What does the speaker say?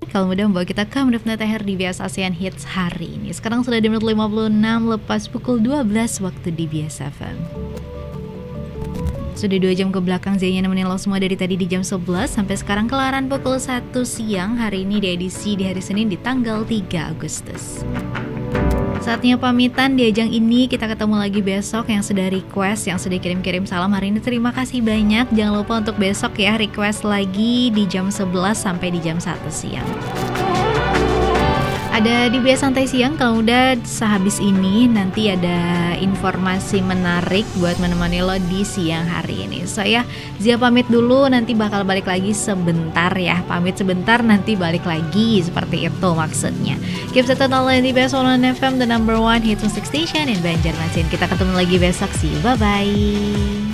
Kalau mudah membawa kita ke menit terakhir di Bias ASEAN Hits hari ini. Sekarang sudah di menit 56 lepas pukul 12 waktu di Bias FM. Sudah 2 jam ke belakang Zenya nemenin lo semua dari tadi di jam 11 sampai sekarang kelaran pukul 1 siang. Hari ini di edisi di hari Senin di tanggal 3 Agustus. Saatnya pamitan di ajang ini, kita ketemu lagi besok. Yang sudah request, yang sudah kirim-kirim salam hari ini, terima kasih banyak. Jangan lupa untuk besok ya, request lagi di jam 11 sampai di jam 1 siang. Ada di Bias Santai Siang, kalau udah sehabis ini nanti ada informasi menarik buat menemani lo di siang hari ini. Saya Zia pamit dulu, nanti bakal balik lagi sebentar ya. Pamit sebentar, nanti balik lagi, seperti itu maksudnya. Keep settle online di Bias Online FM, the number one hit music station in Banjarmasin. Kita ketemu lagi besok sih, bye-bye.